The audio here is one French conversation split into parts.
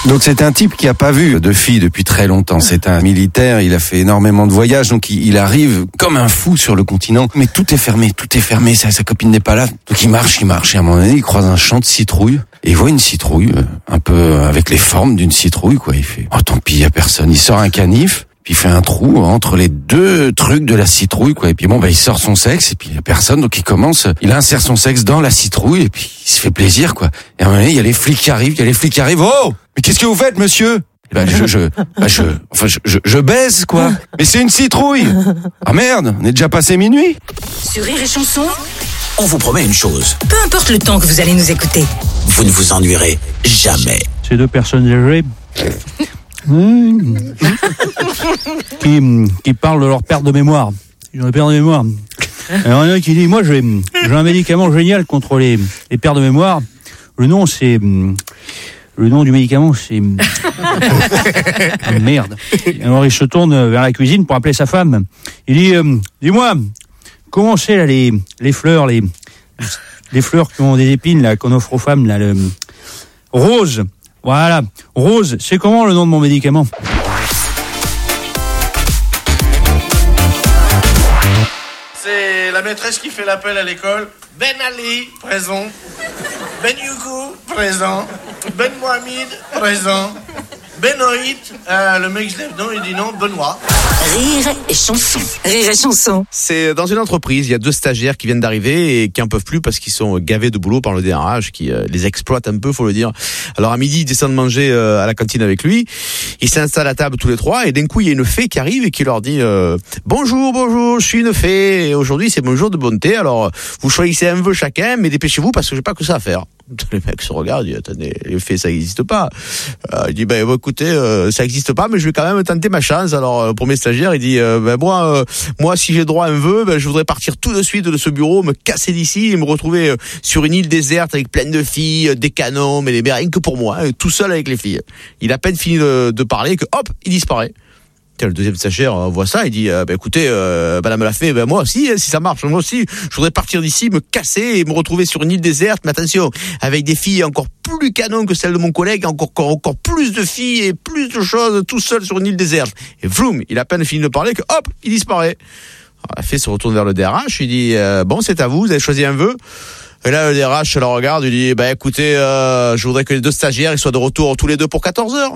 Donc c'est un type qui a pas vu de fille depuis très longtemps. C'est un militaire, il a fait énormément de voyages, donc il arrive comme un fou sur le continent. Mais tout est fermé, sa copine n'est pas là. Donc il marche, et à un moment donné, il croise un champ de citrouilles. Et il voit une citrouille, un peu avec les formes d'une citrouille, quoi. Il fait, oh tant pis, y a personne. Il sort un canif, puis il fait un trou entre les deux trucs de la citrouille, quoi. Et puis il sort son sexe, et puis il y a personne, donc il insère son sexe dans la citrouille, et puis il se fait plaisir, quoi. Et à un moment donné, il y a les flics qui arrivent, oh! Mais qu'est-ce que vous faites, monsieur? Je baise, quoi. Mais c'est une citrouille! Ah merde, on est déjà passé minuit? Sur Rire et Chanson, on vous promet une chose. Peu importe le temps que vous allez nous écouter, vous ne vous ennuierez jamais. Ces deux personnes âgées qui parlent de leur perte de mémoire. Ils ont une perte de mémoire. Alors il y en a qui dit, moi j'ai un médicament génial contre les pertes de mémoire. Le nom du médicament, c'est... Merde. Alors il se tourne vers la cuisine pour appeler sa femme. Il dit, dis-moi, comment c'est là les fleurs, les fleurs qui ont des épines là qu'on offre aux femmes là, le rose. Voilà, rose. C'est comment le nom de mon médicament? C'est la maîtresse qui fait l'appel à l'école. Ben Ali, présent. Ben Youkou, présent. Ben Mohamed, présent. Benoît, le mec se lève non, il dit non, Benoît. Rire et Chanson. Rire et Chanson. C'est dans une entreprise, il y a 2 stagiaires qui viennent d'arriver et qui en peuvent plus parce qu'ils sont gavés de boulot par le DRH qui les exploite un peu, faut le dire. Alors à midi, ils descendent manger à la cantine avec lui. Ils s'installent à table tous les 3 et d'un coup, il y a une fée qui arrive et qui leur dit bonjour, je suis une fée et aujourd'hui c'est mon jour de bonté. Alors vous choisissez un vœu chacun, mais dépêchez-vous parce que j'ai pas que ça à faire. Les mecs se regardent, ils disent attendez, les fées ça n'existe pas. Il dit écoutez, ça n'existe pas, mais je vais quand même tenter ma chance. Alors le premier stagiaire, il dit moi si j'ai droit à un vœu, je voudrais partir tout de suite de ce bureau, me casser d'ici et me retrouver sur une île déserte avec plein de filles, des canons, mais rien que pour moi, tout seul avec les filles. Il a à peine fini de parler que hop, il disparaît. Le deuxième stagiaire voit ça, il dit écoutez, madame la fée, moi aussi, si ça marche, moi aussi, je voudrais partir d'ici, me casser et me retrouver sur une île déserte, mais attention, avec des filles encore plus canons que celles de mon collègue, encore plus de filles et plus de choses, tout seul sur une île déserte. Et vroom, il a à peine fini de parler que hop, il disparaît. Alors, la fée se retourne vers le DRH, il dit bon, c'est à vous avez choisi un vœu. Et là, le DRH le regarde, il dit écoutez, je voudrais que les 2 stagiaires ils soient de retour tous les 2 pour 14 heures.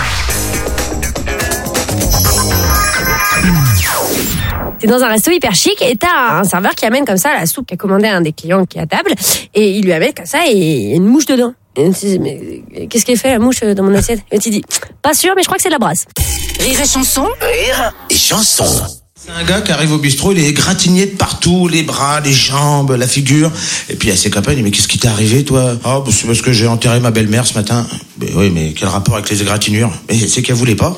T'es dans un resto hyper chic et t'as un serveur qui amène comme ça la soupe qu'a commandé un des clients qui est à table et il lui amène comme ça et il y a une mouche dedans. Et tu dis, mais qu'est-ce qu'elle fait la mouche dans mon assiette? Et tu dis, pas sûr, mais je crois que c'est de la brasse. Rire et Chanson. Rire et Chanson. C'est un gars qui arrive au bistrot, il est égratigné de partout, les bras, les jambes, la figure. Et puis à ses copains, il dit mais qu'est-ce qui t'est arrivé toi? Oh c'est parce que j'ai enterré ma belle-mère ce matin. Mais oui, mais quel rapport avec les égratignures? Mais c'est qu'elle voulait pas.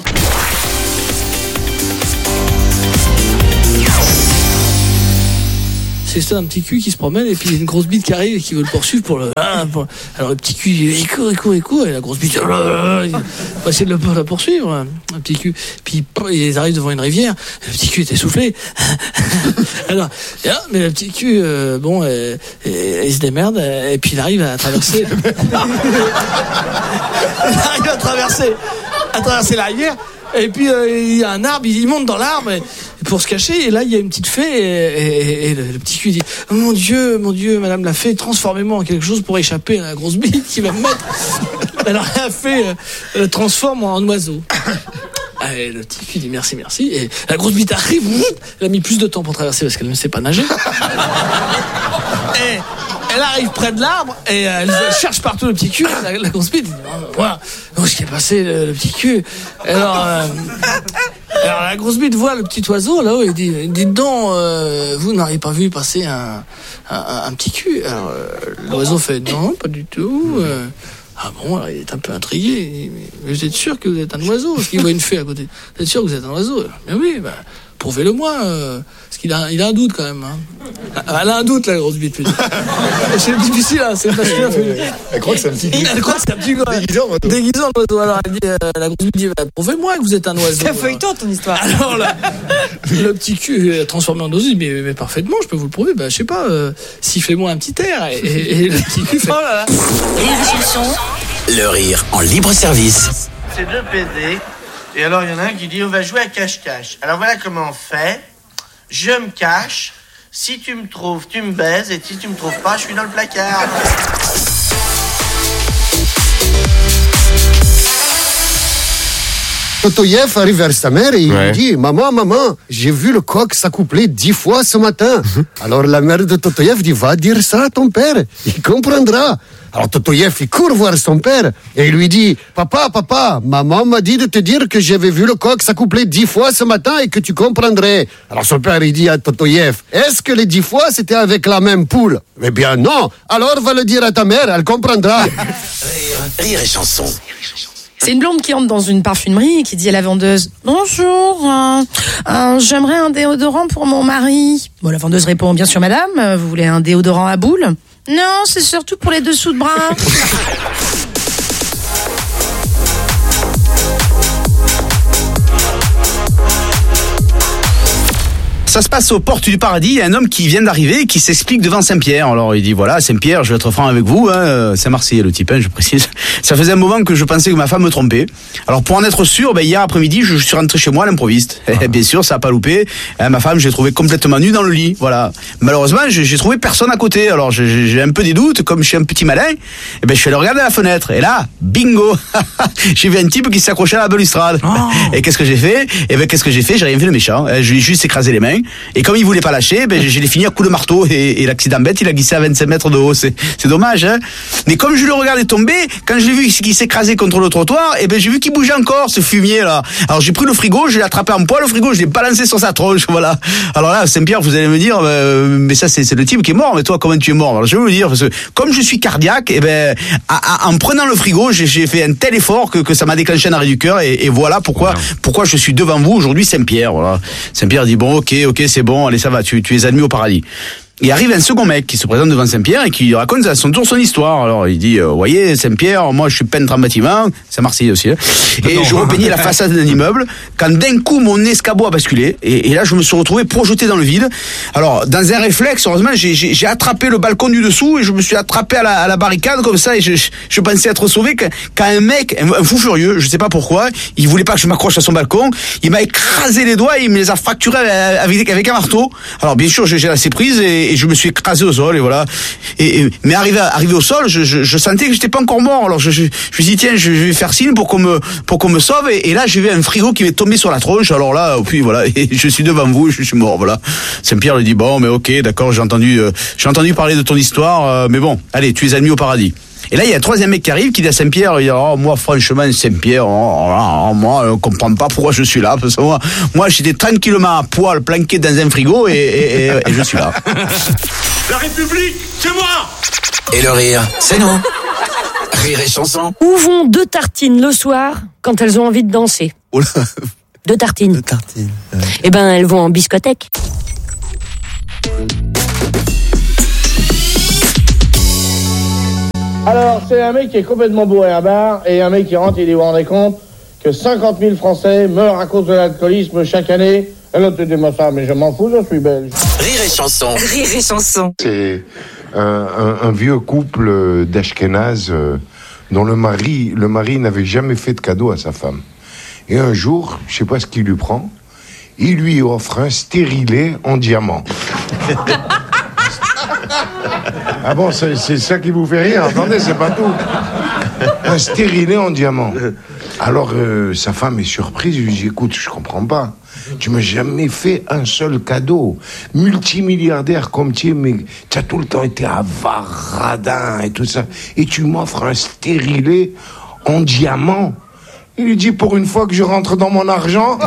C'est ça, un petit cul qui se promène et puis il y a une grosse bite qui arrive et qui veut le poursuivre pour le... Alors le petit cul il court et la grosse bite il va essayer de la poursuivre, un petit cul. Puis ils arrivent devant une rivière, le petit cul est essoufflé. Alors, mais le petit cul il se démerde et puis il arrive à traverser. Il arrive à traverser la rivière. Et puis il y a un arbre, il monte dans l'arbre pour se cacher. Et là il y a une petite fée et le petit cul dit oh, mon Dieu, madame la fée, transformez-moi en quelque chose pour échapper à la grosse bite qui va me mettre. Alors la fée le transforme en oiseau. Et le petit cul dit merci. Et la grosse bite arrive, elle a mis plus de temps pour traverser parce qu'elle ne sait pas nager. Et elle arrive près de l'arbre et elle cherche partout le petit cul. La grosse bite dit voilà, ce qui est passé le petit cul. Alors la grosse bite voit le petit oiseau là-haut et dit dites donc, vous n'auriez pas vu passer un petit cul? Alors l'oiseau fait non, pas du tout. Ah bon, alors il est un peu intrigué. Il dit, mais vous êtes sûr que vous êtes un oiseau? Parce qu'il voit une fée à côté. Vous êtes sûr que vous êtes un oiseau? Mais oui, prouvez-le-moi. Parce qu'il a un doute quand même. Hein. Elle a un doute, la grosse bite. C'est difficile, hein, c'est parce que elle croit que c'est un petit Elle croit que c'est un petit gars. Déguisant l'oiseau. Alors elle dit, la grosse bite dit, prouvez-moi que vous êtes un oiseau. C'est un feuilleton ton histoire. Alors là, le petit cul est transformé en oiseau. Mais parfaitement, je peux vous le prouver. Je sais pas, sifflez-moi un petit air. Et le petit cul fait. Oh là là. Rire et Chanson. Le rire en libre service. C'est 2 PD. Et alors, il y en a un qui dit, on va jouer à cache-cache. Alors voilà comment on fait. Je me cache. Si tu me trouves, tu me baises. Et si tu me trouves pas, je suis dans le placard. Totoyev arrive vers sa mère et il lui dit « Maman, j'ai vu le coq s'accoupler 10 fois ce matin. » Alors la mère de Totoyev dit « Va dire ça à ton père, il comprendra. » Alors Totoyev, il court voir son père et il lui dit « Papa, maman m'a dit de te dire que j'avais vu le coq s'accoupler 10 fois ce matin et que tu comprendrais. » Alors son père, il dit à Totoyev « Est-ce que les 10 fois, c'était avec la même poule ?»« Eh bien non, alors va le dire à ta mère, elle comprendra. » Rire et chanson. C'est une blonde qui entre dans une parfumerie et qui dit à la vendeuse « Bonjour, j'aimerais un déodorant pour mon mari. » Bon, la vendeuse répond « Bien sûr madame, vous voulez un déodorant à boule ?»« Non, c'est surtout pour les dessous de bras. » Ça se passe aux portes du paradis, il y a un homme qui vient d'arriver et qui s'explique devant Saint-Pierre. Alors il dit voilà, Saint-Pierre, je vais être franc avec vous, hein, c'est Marseillais le type, hein, je précise. Ça faisait un moment que je pensais que ma femme me trompait. Alors pour en être sûr, hier après-midi, je suis rentré chez moi à l'improviste. Bien sûr, ça a pas loupé. Ma femme, j'ai trouvé complètement nue dans le lit. Voilà. Malheureusement, j'ai trouvé personne à côté. Alors j'ai un peu des doutes, comme je suis un petit malin, je suis allé regarder à la fenêtre. Et là, bingo, j'ai vu un type qui s'accrochait à la balustrade. Oh. Et qu'est-ce que j'ai fait ? J'ai rien fait de méchant. Je lui ai juste écrasé les mains. Et comme il voulait pas lâcher, je l'ai fini à coups de marteau et l'accident bête, il a glissé à 25 mètres de haut. C'est dommage, hein. Mais comme je le regardais tomber, quand je l'ai vu qu'il s'écrasait contre le trottoir, j'ai vu qu'il bougeait encore, ce fumier là. Alors j'ai pris le frigo, je l'ai attrapé en poids, le frigo, je l'ai balancé sur sa tronche, voilà. Alors là, Saint-Pierre, vous allez me dire, mais ça c'est le type qui est mort, mais toi comment tu es mort ? Alors je vais vous le dire, parce que comme je suis cardiaque, en prenant le frigo, j'ai fait un tel effort que ça m'a déclenché un arrêt du cœur et voilà pourquoi je suis devant vous aujourd'hui, Saint-Pierre. Voilà. Saint-Pierre dit bon, ok, c'est bon, allez ça va, tu es admis au paradis. Et arrive un second mec qui se présente devant Saint-Pierre et qui raconte à son tour son histoire. Alors il dit, voyez Saint-Pierre, moi je suis peintre en bâtiment, c'est Marseillais aussi, hein, et je repeignais la façade d'un immeuble quand d'un coup mon escabeau a basculé et là je me suis retrouvé projeté dans le vide. Alors dans un réflexe, heureusement j'ai attrapé le balcon du dessous et je me suis attrapé à la barricade comme ça et je pensais être sauvé quand un mec, un fou furieux, je sais pas pourquoi, il voulait pas que je m'accroche à son balcon, il m'a écrasé les doigts et il me les a fracturés avec un marteau. Alors bien sûr j'ai lâché prise et je me suis écrasé au sol et voilà. Mais arrivé au sol, je sentais que j'étais pas encore mort. Alors je me suis dit tiens, je vais faire signe pour qu'on me sauve et là j'ai vu un frigo qui m'est tombé sur la tronche. Alors là puis voilà, et je suis devant vous, je suis mort, voilà. Saint-Pierre lui dit bon mais OK, d'accord, j'ai entendu parler de ton histoire, mais bon, allez, tu es admis au paradis. Et là, il y a un troisième mec qui arrive, qui dit à Saint-Pierre, il dit, moi, franchement, Saint-Pierre, moi, je comprends pas pourquoi je suis là, parce que moi, j'étais tranquillement à poil, planqué dans un frigo, et je suis là. La République, c'est moi! Et le rire, c'est nous. Rire et chanson. Où vont 2 tartines le soir quand elles ont envie de danser? Oh là. 2 tartines. 2 tartines. Eh ben, elles vont en biscothèque. Alors, c'est un mec qui est complètement bourré à bar, et un mec qui rentre, il dit, vous vous rendez compte que 50 000 Français meurent à cause de l'alcoolisme chaque année? Et l'autre dit, moi ça, mais je m'en fous, je suis belge. Rire et chanson. Rire et chanson. C'est un vieux couple d'Ashkénazes dont le mari n'avait jamais fait de cadeau à sa femme. Et un jour, je sais pas ce qu'il lui prend, il lui offre un stérilet en diamant. Ah bon, c'est ça qui vous fait rire? Attendez, c'est pas tout. Un stérilet en diamant. Alors, sa femme est surprise, je lui dis, écoute, je comprends pas. Tu m'as jamais fait un seul cadeau. Multimilliardaire comme tu es, mais tu as tout le temps été avare, radin et tout ça. Et tu m'offres un stérilet en diamant. Il lui dit, pour une fois que je rentre dans mon argent...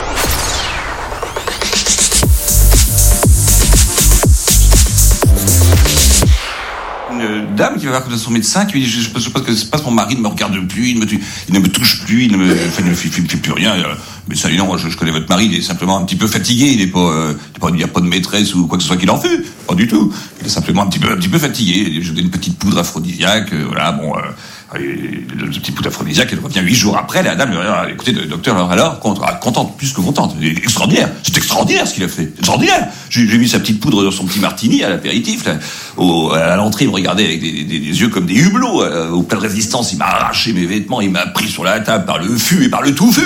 Une dame qui va voir son médecin qui lui dit je pense que c'est pas mon mari ne me regarde plus, il ne me touche plus, il ne fait plus rien. Mais ça, non, je connais votre mari, il est simplement un petit peu fatigué, il n'y a pas de maîtresse ou quoi que ce soit qu'il en fait, pas du tout. Il est simplement un petit peu fatigué. Je donne une petite poudre aphrodisiaque, voilà, bon. Le petit poudre aphrodisiaque, elle revient 8 jours après, la dame lui dit, écoutez, docteur, alors, contente, plus que contente. C'est extraordinaire ce qu'il a fait. Extraordinaire. J'ai mis sa petite poudre dans son petit martini à l'apéritif. Là. À l'entrée, il me regardait avec des yeux comme des hublots. Au plat de résistance, il m'a arraché mes vêtements, il m'a pris sur la table par le fût et par le touffu.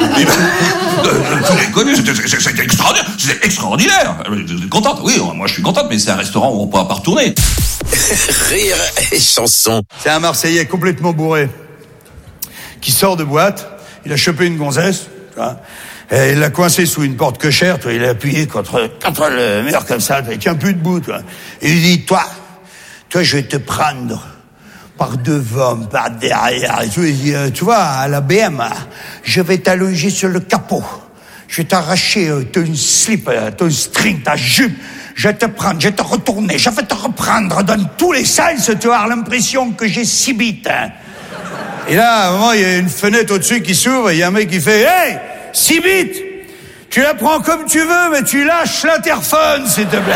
Vous déconnez, c'était extraordinaire. C'était extraordinaire. Vous êtes contente? Oui, moi je suis contente, mais c'est un restaurant où on ne pourra pas retourner. Rire et chanson. C'est un Marseillais complètement bourré qui sort de boîte. Il a chopé une gonzesse, tu vois, et il l'a coincé sous une porte cochère, tu vois, il l'a appuyé contre le mur comme ça, il tient plus debout, tu vois. Et il dit, toi, je vais te prendre par devant, par derrière. Et il dit, tu vois, à la BM, je vais t'allonger sur le capot. Je vais t'arracher ton slip, ton string, ta jupe. Je vais te prendre, je vais te retourner, je vais te reprendre dans tous les sens. Tu vas avoir l'impression que j'ai 6 bites. Hein. Et là, à un moment, il y a une fenêtre au-dessus qui s'ouvre, et il y a un mec qui fait « Hey, 6 bits, tu la prends comme tu veux, mais tu lâches l'interphone, s'il te plaît !»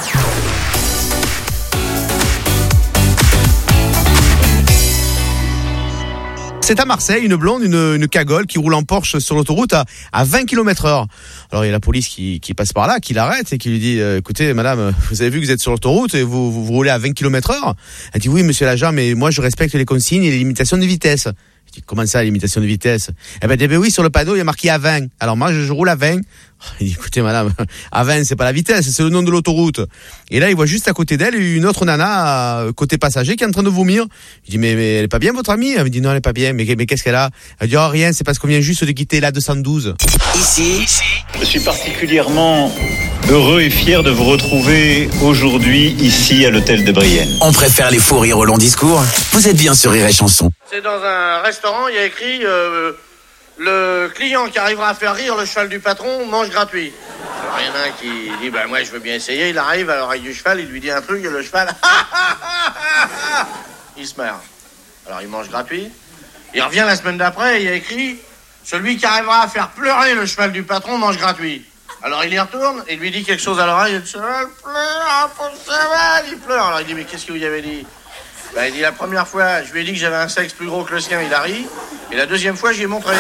C'est à Marseille, une blonde, une cagole qui roule en Porsche sur l'autoroute à 20 km/h. Alors il y a la police qui passe par là, qui l'arrête et qui lui dit écoutez madame, vous avez vu que vous êtes sur l'autoroute et vous roulez à 20 km/h. Elle dit oui monsieur l'agent, mais moi je respecte les consignes et les limitations de vitesse. Je dis comment ça, limitation de vitesse? Eh ben oui, sur le panneau il y a marqué à 20. Alors moi je roule à 20. Il dit écoutez madame, à 20 c'est pas la vitesse, c'est le nom de l'autoroute. Et là il voit juste à côté d'elle une autre nana côté passager qui est en train de vomir. Il dit mais elle est pas bien votre amie? Elle me dit non elle est pas bien. Mais qu'est-ce qu'elle a? Elle dit oh rien, c'est parce qu'on vient juste de quitter la 212. Ici, je suis particulièrement heureux et fier de vous retrouver aujourd'hui ici à l'hôtel de Brienne. On préfère les fous rires au long discours. Vous êtes bien sur Rire et Chanson. C'est dans un restaurant, il y a écrit le client qui arrivera à faire rire le cheval du patron mange gratuit. Alors il y en a un qui dit bah moi je veux bien essayer, il arrive à l'oreille du cheval, il lui dit un truc et le cheval il se marre. Alors il mange gratuit. Il revient la semaine d'après et il y a écrit celui qui arrivera à faire pleurer le cheval du patron mange gratuit. Alors il y retourne et lui dit quelque chose à l'oreille et le cheval pleure, pauvre cheval, il pleure. Alors il dit mais qu'est-ce que vous y avez dit? Bah, il dit la première fois, je lui ai dit que j'avais un sexe plus gros que le sien, il a ri. Et la deuxième fois, j'y ai montré.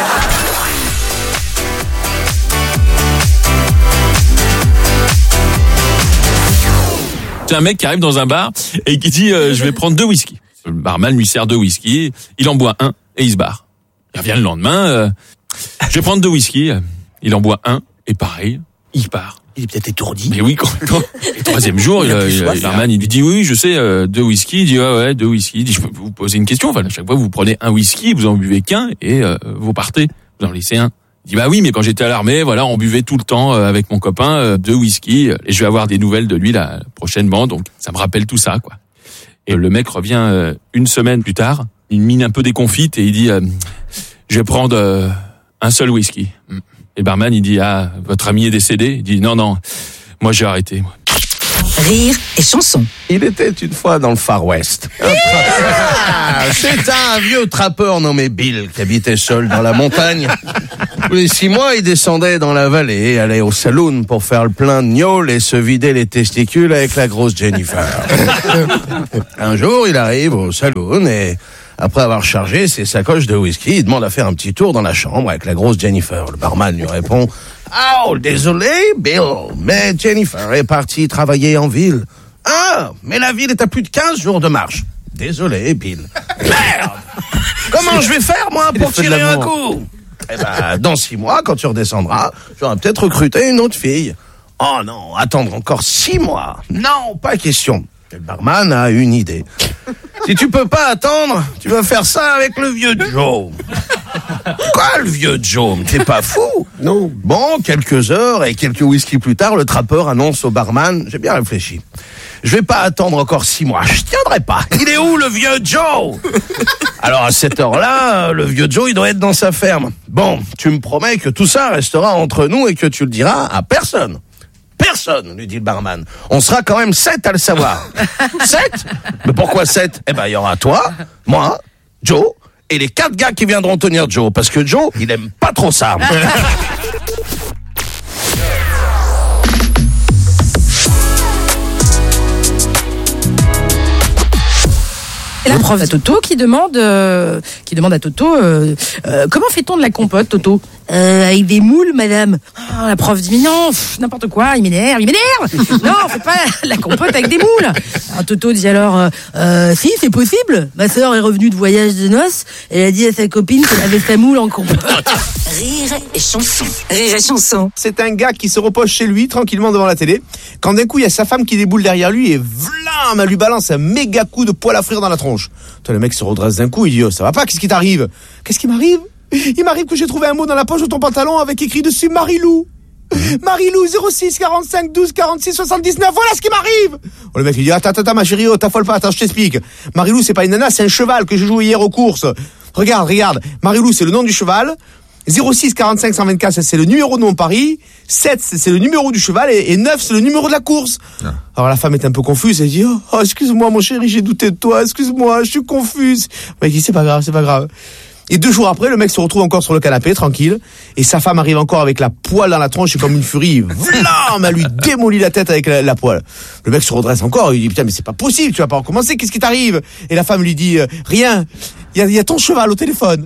C'est un mec qui arrive dans un bar et qui dit je vais prendre 2 whisky. Le barman lui sert 2 whisky, il en boit un et il se barre. Il revient le lendemain, je vais prendre 2 whisky, il en boit un et pareil, il part. Il est peut-être étourdi. Mais oui, complètement. Le troisième jour, le barman, il lui dit oui, je sais, 2 whisky. Il dit ouais, 2 whisky. Il dit je peux vous poser une question. Enfin, à chaque fois, vous prenez un whisky, vous en buvez qu'un et vous partez. Vous en laissez un. Il dit bah oui, mais quand j'étais à l'armée, voilà, on buvait tout le temps avec mon copain 2 whisky et je vais avoir des nouvelles de lui là prochainement. Donc ça me rappelle tout ça, quoi. Et le mec revient une semaine plus tard, une mine un peu déconfite et il dit je vais prendre un seul whisky. Et le barman, il dit ah, votre ami est décédé? Il dit non, moi j'ai arrêté. Moi. Rire et chanson. Il était une fois dans le Far West. C'est un vieux trappeur nommé Bill qui habitait seul dans la montagne. Tous les 6 mois, il descendait dans la vallée, allait au saloon pour faire le plein de gnôle et se vider les testicules avec la grosse Jennifer. Un jour, il arrive au saloon et après avoir chargé ses sacoches de whisky, il demande à faire un petit tour dans la chambre avec la grosse Jennifer. Le barman lui répond « Oh, désolé, Bill, mais Jennifer est partie travailler en ville. »« Ah, mais la ville est à plus de 15 jours de marche. »« Désolé, Bill. »« Merde! Comment je vais faire, moi, pour tirer un coup ?»« Eh ben, dans 6 mois, quand tu redescendras, j'aurai peut-être recruté une autre fille. »« Oh non, attendre encore 6 mois. Non, pas question. » Et le barman a une idée. Si tu peux pas attendre, tu vas faire ça avec le vieux Joe. Quoi, le vieux Joe? T'es pas fou? Non. Bon, quelques heures et quelques whisky plus tard, le trappeur annonce au barman, j'ai bien réfléchi. Je vais pas attendre encore 6 mois. Je tiendrai pas. Il est où, le vieux Joe? Alors, à cette heure-là, le vieux Joe, il doit être dans sa ferme. Bon, tu me promets que tout ça restera entre nous et que tu le diras à personne. Personne, lui dit le barman. On sera quand même 7 à le savoir. 7? Mais pourquoi 7? Eh ben, il y aura toi, moi, Joe, et les 4 gars qui viendront tenir Joe. Parce que Joe, il aime pas trop ça. C'est la prof à Toto qui demande à Toto comment fait-on de la compote, Toto? Avec des moules, madame. Oh, la prof dit mais non, n'importe quoi, il m'énerve. Non, on fait pas la compote avec des moules. Alors Toto dit alors si, c'est possible. Ma sœur est revenue de voyage de noces, elle a dit à sa copine qu'elle avait sa moule en compote. Rire et chanson. Rire et chanson. C'est un gars qui se repose chez lui, tranquillement devant la télé, quand d'un coup, il y a sa femme qui déboule derrière lui et vlam, elle lui balance un méga coup de poêle à frire dans la tronche. Toi, le mec se redresse d'un coup, il dit, oh, ça va pas, qu'est-ce qui t'arrive? Qu'est-ce qui m'arrive? Il m'arrive que j'ai trouvé un mot dans la poche de ton pantalon avec écrit dessus Marilou. Marilou 06 45 12 46 79, voilà ce qui m'arrive. Oh, le mec il dit attends ma chérie, t'affole pas, attends je t'explique. Marilou c'est pas une nana, c'est un cheval que j'ai joué hier aux courses. Regarde, Marilou c'est le nom du cheval. 06 45 124 c'est le numéro de mon pari, 7 c'est le numéro du cheval et 9 c'est le numéro de la course. Alors la femme est un peu confuse, elle dit oh excuse-moi mon chéri, j'ai douté de toi, excuse-moi, je suis confuse. Le mec dit c'est pas grave. Et 2 jours après, le mec se retrouve encore sur le canapé, tranquille, et sa femme arrive encore avec la poêle dans la tronche, et comme une furie, vlam, elle lui démolit la tête avec la poêle. Le mec se redresse encore, il dit putain mais c'est pas possible, tu vas pas recommencer, qu'est-ce qui t'arrive? Et la femme lui dit rien, il y a ton cheval au téléphone.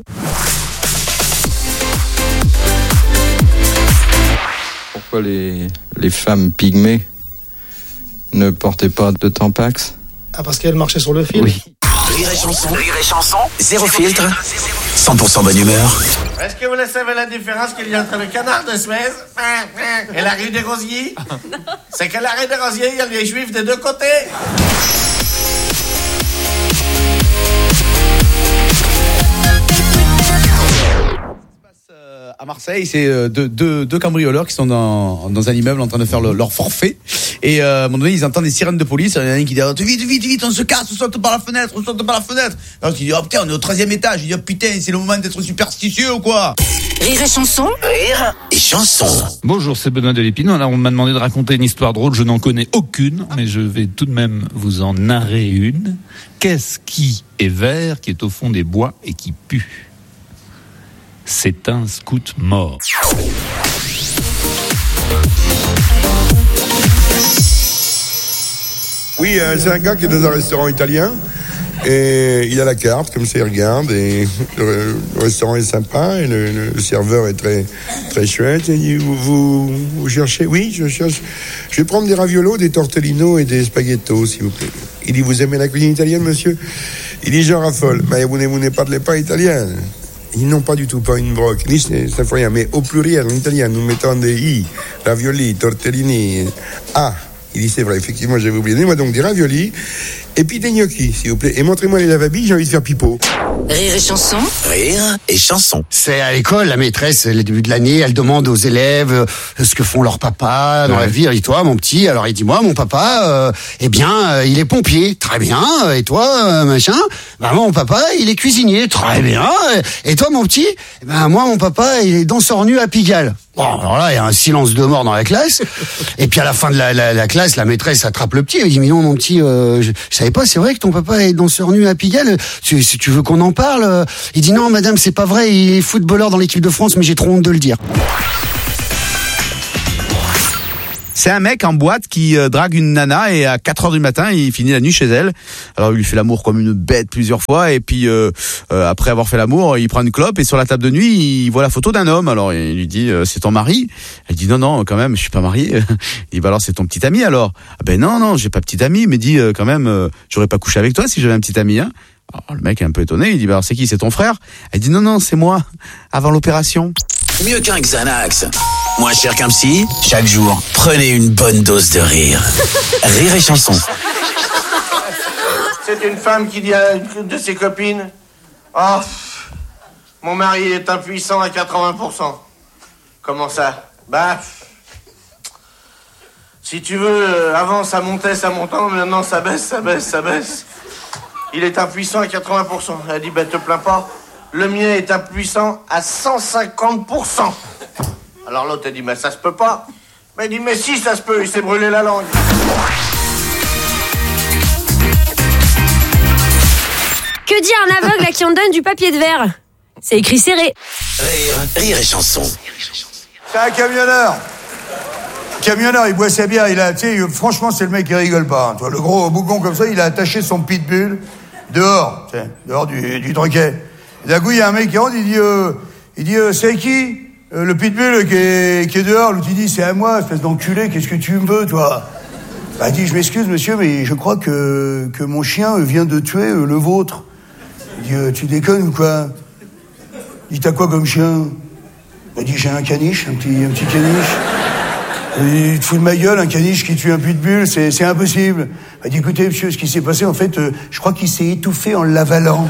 Pourquoi les femmes pygmées ne portaient pas de Tampax? Ah, parce qu'elles marchaient sur le fil. Oui. Rire et chanson, zéro filtre, 100% bonne humeur. Est-ce que vous savez la différence qu'il y a entre le canard de Suez et la rue des Rosiers? C'est qu'à la rue des Rosiers, il y a les juifs des deux côtés. À Marseille, c'est deux cambrioleurs qui sont dans un immeuble en train de faire leur forfait. Et à un moment donné, ils entendent des sirènes de police. Il y en a un qui dit vite, on se casse, on saute par la fenêtre. Alors il dit oh putain, on est au 13e étage. Il dit oh putain, c'est le moment d'être superstitieux ou quoi? Rire et chanson. Rire et chanson. Bonjour, c'est Benoît Delépine. Alors on m'a demandé de raconter une histoire drôle. Je n'en connais aucune, mais je vais tout de même vous en narrer une. Qu'est-ce qui est vert, qui est au fond des bois et qui pue? C'est un scout mort. Oui, c'est un gars qui est dans un restaurant italien et il a la carte, comme ça il regarde et le restaurant est sympa et le serveur est très, très chouette. Il dit, vous cherchez? Oui, je cherche. Je vais prendre des raviolos, des tortellino et des spaghettos, s'il vous plaît. Il dit, vous aimez la cuisine italienne, monsieur? Il dit, j'en raffole. Mais vous n'aimez pas de l'épa italien? Ils n'ont pas du tout, pas une broc, ni ça fait rien, mais au pluriel, en italien, nous mettons des i, ravioli, tortellini, ah. Il dit, c'est vrai, effectivement, j'avais oublié. Donnez-moi donc des raviolis, et puis des gnocchis, s'il vous plaît. Et montrez-moi les lavabilles, j'ai envie de faire pipeau. Rire et chanson. Rire et chanson. C'est à l'école, la maîtresse, le début de l'année, elle demande aux élèves ce que font leurs papas dans la vie. Et toi, mon petit, alors il dit, moi, mon papa, il est pompier. Très bien. Et toi, machin? Ben, moi, mon papa, il est cuisinier. Très bien. Et toi, mon petit? Ben, moi, mon papa, il est danseur nu à Pigalle. Bon, alors là, il y a un silence de mort dans la classe. Et puis à la fin de la classe, la maîtresse attrape le petit. Elle dit, mais non, mon petit, je savais pas, c'est vrai que ton papa est danseur nu à Pigalle. Si tu veux qu'on en parle? Il dit, non, madame, c'est pas vrai, il est footballeur dans l'équipe de France, mais j'ai trop honte de le dire. C'est un mec en boîte qui drague une nana et à 4h du matin, il finit la nuit chez elle. Alors il lui fait l'amour comme une bête plusieurs fois et puis après avoir fait l'amour, il prend une clope et sur la table de nuit, il voit la photo d'un homme. Alors il lui dit c'est ton mari? Elle dit non, quand même, je suis pas marié. Il dit bah alors c'est ton petit ami alors? Ah ben non, j'ai pas petit ami, mais dit quand même j'aurais pas couché avec toi si j'avais un petit ami hein. Alors, le mec est un peu étonné, il dit bah alors c'est qui? C'est ton frère? Elle dit non, c'est moi avant l'opération. Mieux qu'un Xanax, moins cher qu'un psy, chaque jour, prenez une bonne dose de rire. Rire et chanson. C'est une femme qui dit à une de ses copines « Oh, mon mari est impuissant à 80%. » Comment ça? Bah, si tu veux, avant ça montait, maintenant ça baisse. Il est impuissant à 80%. Elle dit « Ben te plains pas, le mien est impuissant à 150%. » Alors l'autre elle dit « Mais ça se peut pas. » Mais il dit « Mais si, ça se peut, il s'est brûlé la langue. » Que dit un aveugle à qui on donne du papier de verre? C'est écrit serré. Rire et chanson. C'est un camionneur. Camionneur, il boit sa bière, franchement, c'est le mec qui rigole pas. Hein. Toi, le gros bougon comme ça, il a attaché son pitbull dehors, tu sais, dehors du troquet. Et d'un coup, il y a un mec qui rentre, il dit c'est qui le pitbull qui est dehors. L'autre, il dit, c'est à moi, espèce d'enculé, qu'est-ce que tu me veux, toi? Bah, il dit, je m'excuse, monsieur, mais je crois que mon chien vient de tuer le vôtre. Il dit, tu déconnes ou quoi? Il dit, t'as quoi comme chien? Il dit, j'ai un caniche, un petit caniche. Il te fout de ma gueule, un caniche qui tue un pitbull, c'est impossible. Il dit, écoutez, monsieur, ce qui s'est passé, en fait, je crois qu'il s'est étouffé en l'avalant.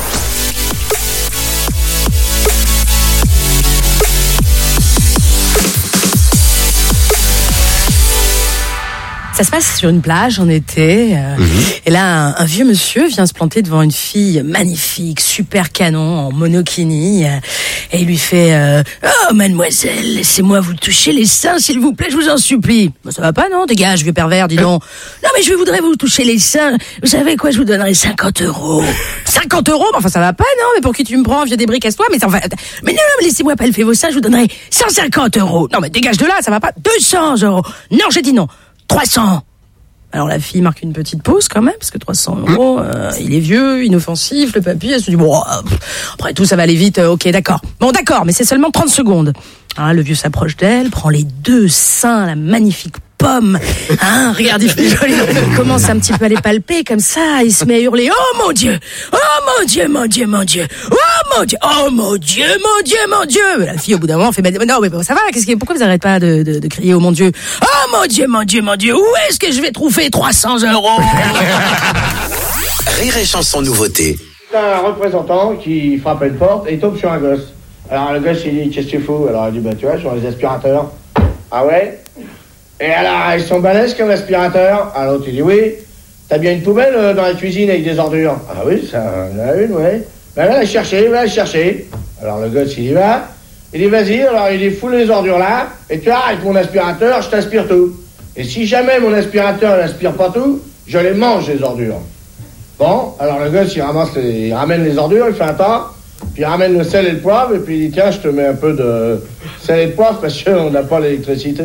Ça se passe sur une plage en été. Et là, un vieux monsieur vient se planter devant une fille magnifique, super canon, en monokini. Et il lui fait oh, mademoiselle, laissez-moi vous toucher les seins, s'il vous plaît, je vous en supplie. Bah, ça va pas, non? Dégage, vieux pervers, dis donc. Non, mais je voudrais vous toucher les seins. Vous savez quoi, je vous donnerai 50 €. 50 €? Enfin, ça va pas, non? Mais pour qui tu me prends, vieux débris, casse-toi. Mais enfin, mais non, mais laissez-moi palper vos seins, je vous donnerai 150 €. Non, mais dégage de là, ça va pas. 200 €. Non, j'ai dit non. 300. Alors la fille marque une petite pause quand même, parce que 300 €, il est vieux, inoffensif, le papy, elle se dit, bon, après tout, ça va aller vite, ok, d'accord. Bon, d'accord, mais c'est seulement 30 secondes. Ah, le vieux s'approche d'elle, prend les deux seins, la magnifique pomme, hein, regarde, il commence un petit peu à les palper, comme ça, il se met à hurler, oh mon Dieu, oh mon Dieu, mon Dieu, mon Dieu, oh mon Dieu, oh mon Dieu, mon Dieu, mon Dieu. La fille, au bout d'un moment, fait, non, mais ça va, pourquoi vous n'arrêtez pas de crier, oh mon Dieu, oh mon Dieu, mon Dieu, mon Dieu, où est-ce que je vais trouver 300 €? Rire et chanson nouveauté. Un représentant qui frappe à une porte et il tombe sur un gosse. Alors le gosse, il dit, qu'est-ce que tu fous? Alors il dit, bah tu vois, sur les aspirateurs. Ah ouais? Et alors, ils sont balèzes comme aspirateurs. Alors l'autre, il dit, oui. T'as bien une poubelle dans la cuisine avec des ordures? Ah oui, ça en a une, ouais. Ben va la chercher. Alors le gosse, il y va. Il dit, vas-y. Alors il dit, fous les ordures là. Et tu vois, avec mon aspirateur, je t'aspire tout. Et si jamais mon aspirateur n'aspire pas tout, je les mange, les ordures. Bon, alors le gosse, il ramène les ordures, il fait un tas. Puis il ramène le sel et le poivre, et puis il dit, tiens, je te mets un peu de sel et de poivre, parce qu'on n'a pas l'électricité.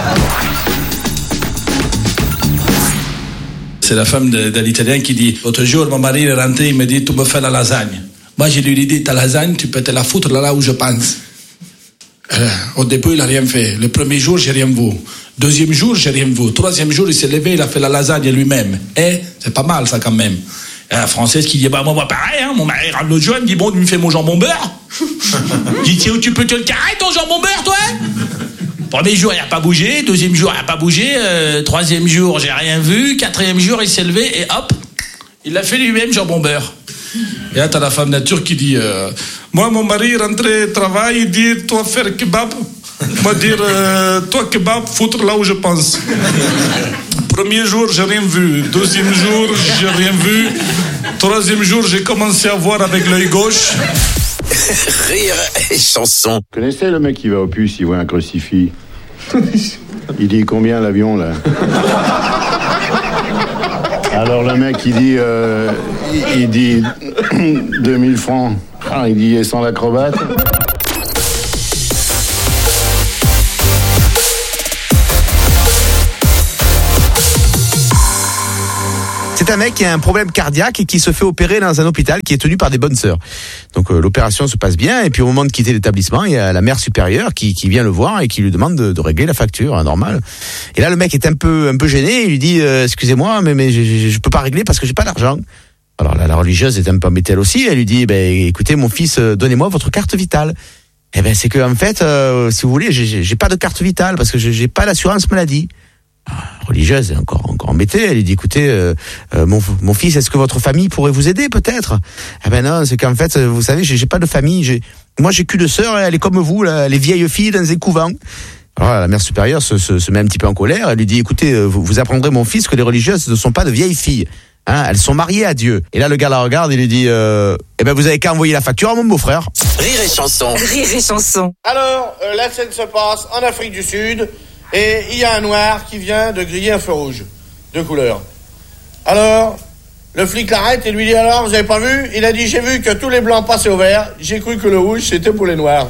C'est la femme de l'Italien qui dit, l'autre jour, mon mari est rentré, il me dit, tu me fais la lasagne. Moi, je lui ai dit, ta lasagne, tu peux te la foutre là où je pense. Au début, il n'a rien fait. Le premier jour, j'ai rien vu. Deuxième jour, j'ai rien vu. Troisième jour, il s'est levé, il a fait la lasagne lui-même. C'est pas mal, ça, quand même. La Française qui dit, bah, moi, pareil, hein, mon mari rentre l'autre jour, il me dit, bon, tu me fais mon jambon beurre. Je dis, tiens, où tu peux te le carrer, ton jambon beurre, toi? Premier jour, il n'a pas bougé. Deuxième jour, il n'a pas bougé. Troisième jour, j'ai rien vu. Quatrième jour, il s'est levé et hop, il l'a fait lui-même, jambon beurre. Et là, t'as la femme nature qui dit, moi, mon mari rentré travail, il dit, toi, faire kebab. Moi, dire, toi, kebab, foutre là où je pense. Premier jour, j'ai rien vu. Deuxième jour, j'ai rien vu. Troisième jour, j'ai commencé à voir avec l'œil gauche. Rire et chanson. Vous connaissez le mec qui va au puce, il voit un crucifix? Il dit combien l'avion, là? Alors le mec, il dit 2000 francs. Alors il dit, et sans l'acrobate? C'est un mec qui a un problème cardiaque et qui se fait opérer dans un hôpital qui est tenu par des bonnes sœurs. Donc l'opération se passe bien et puis au moment de quitter l'établissement, il y a la mère supérieure qui vient le voir et qui lui demande de régler la facture, hein, normal. Et là le mec est un peu gêné, il lui dit excusez-moi mais je peux pas régler parce que j'ai pas d'argent. Alors la religieuse est un peu embêtée elle aussi, elle lui dit écoutez mon fils, donnez-moi votre carte vitale. Eh ben c'est que en fait si vous voulez, j'ai pas de carte vitale parce que j'ai pas l'assurance maladie. Religieuse est encore embêtée, elle lui dit écoutez mon fils, est-ce que votre famille pourrait vous aider peut-être? Eh ben non, c'est qu'en fait vous savez j'ai pas de famille, moi j'ai qu'une sœur, elle est comme vous là, les vieilles filles dans un couvent. Alors la mère supérieure se met un petit peu en colère, elle lui dit écoutez vous apprendrez mon fils que les religieuses ne sont pas de vieilles filles, hein, elles sont mariées à Dieu. Et là le gars la regarde et lui dit eh ben vous avez qu'à envoyer la facture à mon beau-frère. Rire et chanson. Rire et chanson. Alors, la scène se passe en Afrique du Sud, et il y a un noir qui vient de griller un feu rouge, de couleur. Alors, le flic l'arrête et lui dit, alors, vous avez pas vu? Il a dit, j'ai vu que tous les blancs passaient au vert, j'ai cru que le rouge, c'était pour les noirs.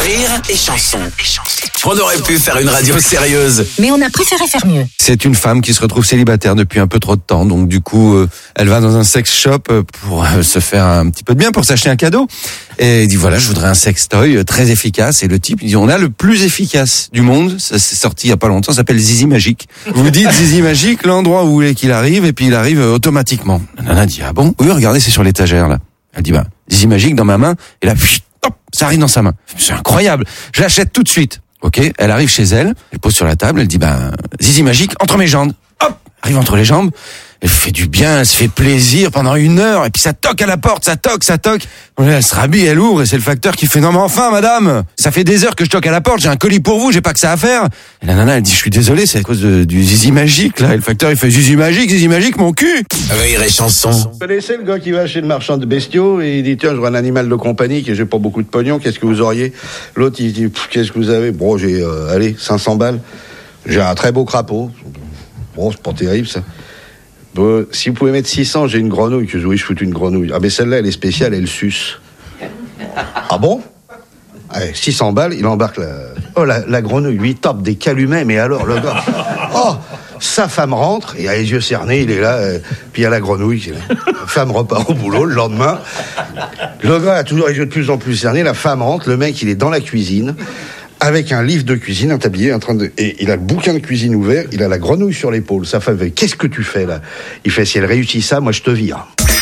Rire et chanson. On aurait pu faire une radio sérieuse. Mais on a préféré faire mieux. C'est une femme qui se retrouve célibataire depuis un peu trop de temps. Donc du coup, elle va dans un sex shop pour se faire un petit peu de bien, pour s'acheter un cadeau. Et elle dit voilà, je voudrais un sextoy très efficace. Et le type, il dit on a le plus efficace du monde. Ça s'est sorti il y a pas longtemps, ça s'appelle Zizi Magique. Vous dites Zizi Magique, l'endroit où vous voulez qu'il arrive, et puis il arrive automatiquement. La nana dit ah bon? Oui, regardez, c'est sur l'étagère là. Elle dit Zizi Magique dans ma main, et là, hop, ça arrive dans sa main. C'est incroyable. Je l'achète tout de suite. Ok, elle arrive chez elle, elle pose sur la table, elle dit Zizi Magique entre mes jambes. Hop, arrive entre les jambes. Elle fait du bien, elle se fait plaisir pendant 1 heure, et puis ça toque à la porte, ça toque. Elle se rhabille, elle ouvre, et c'est le facteur qui fait non mais enfin madame, ça fait des heures que je toque à la porte, j'ai un colis pour vous, j'ai pas que ça à faire. Et la nana elle dit je suis désolé, c'est à cause du Zizi Magique là. Et le facteur il fait Zizi Magique mon cul. Rire et chanson. Vous connaissez le gars qui va chez le marchand de bestiaux et il dit tiens je vois un animal de compagnie que j'ai pas beaucoup de pognon, qu'est-ce que vous auriez? L'autre il dit qu'est-ce que vous avez? Bon j'ai 500 balles, j'ai un très beau crapaud. Bon c'est pas terrible ça. Si vous pouvez mettre 600, j'ai une grenouille. Que oui, je foute une grenouille. Ah, mais celle-là, elle est spéciale, elle suce. Ah bon? Allez, 600 balles, il embarque la grenouille. Lui, il tape des calumets, mais alors, le gars... Oh, sa femme rentre, il a les yeux cernés, il est là, puis il y a la grenouille. La femme repart au boulot le lendemain. Le gars a toujours les yeux de plus en plus cernés, la femme rentre, le mec, il est dans la cuisine, avec un livre de cuisine, un tablier, et il a le bouquin de cuisine ouvert, il a la grenouille sur l'épaule. Sa femme fait, qu'est-ce que tu fais là? Il fait, si elle réussit ça, moi je te vire.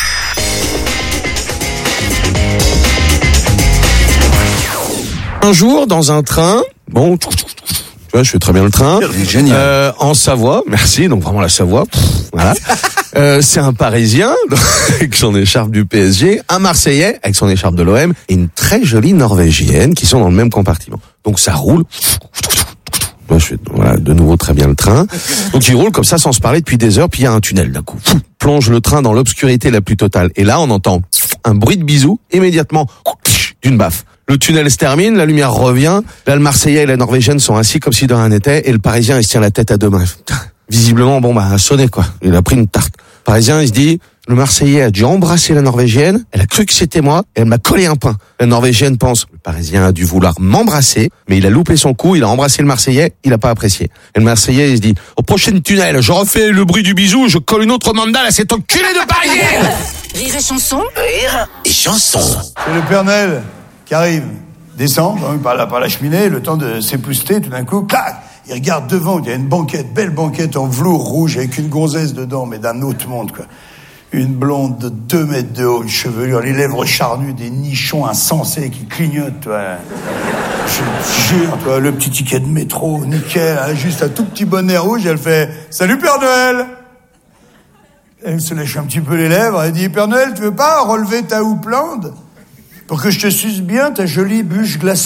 Un jour, dans un train, bon, tu vois, je fais très bien le train. Génial. En Savoie, merci, donc vraiment la Savoie, voilà. C'est un Parisien, avec son écharpe du PSG, un Marseillais, avec son écharpe de l'OM, et une très jolie Norvégienne, qui sont dans le même compartiment. Donc ça roule. Moi, je fais, voilà, de nouveau très bien le train. Donc il roule comme ça, sans se parler depuis des heures, puis il y a un tunnel d'un coup. Plonge le train dans l'obscurité la plus totale. Et là, on entend un bruit de bisou, immédiatement, d'une baffe. Le tunnel se termine, la lumière revient. Là, le Marseillais et la Norvégienne sont assis comme si de rien n'était, et le Parisien, il se tient la tête à deux mains. Visiblement, sonné, quoi. Il a pris une tarte. Le Parisien, il se dit, le Marseillais a dû embrasser la Norvégienne, elle a cru que c'était moi, et elle m'a collé un pain. La Norvégienne pense, le Parisien a dû vouloir m'embrasser, mais il a loupé son coup, il a embrassé le Marseillais, il a pas apprécié. Et le Marseillais, il se dit, au prochain tunnel, je refais le bruit du bisou, je colle une autre mandale à cet enculé de Parisien. Rire et chanson. Rire et chanson. C'est le Père Noël qui arrive, descend par la cheminée, le temps de s'épousseter, tout d'un coup, clac, il regarde devant, il y a une banquette, belle banquette en velours rouge avec une gonzesse dedans, mais d'un autre monde, quoi. Une blonde de 2 mètres de haut, une chevelure, les lèvres charnues, des nichons insensés qui clignotent, toi. Je te jure, toi, le petit ticket de métro, nickel, hein, juste un tout petit bonnet rouge, elle fait « Salut Père Noël !» Elle se lèche un petit peu les lèvres, elle dit « Père Noël, tu veux pas relever ta houppelande pour que je te suce bien ta jolie bûche glacée ?»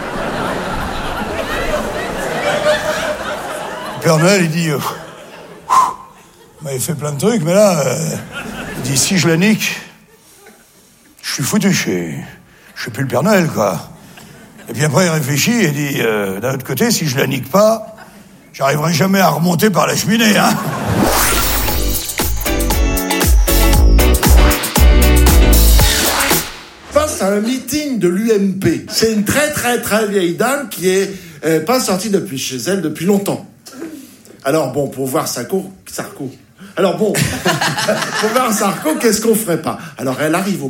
Père Noël, il dit il fait plein de trucs, mais là, il dit si je la nique, je suis foutu, je suis plus le Père Noël, quoi. Et puis après, il réfléchit et dit d'un autre côté, si je la nique pas, j'arriverai jamais à remonter par la cheminée, hein. Passe à un meeting de l'UMP. C'est une très très très vieille dame qui est pas sortie depuis chez elle depuis longtemps. Alors bon, pour voir Sarko. Alors bon, pour voir Sarko, qu'est-ce qu'on ferait pas? Alors elle arrive au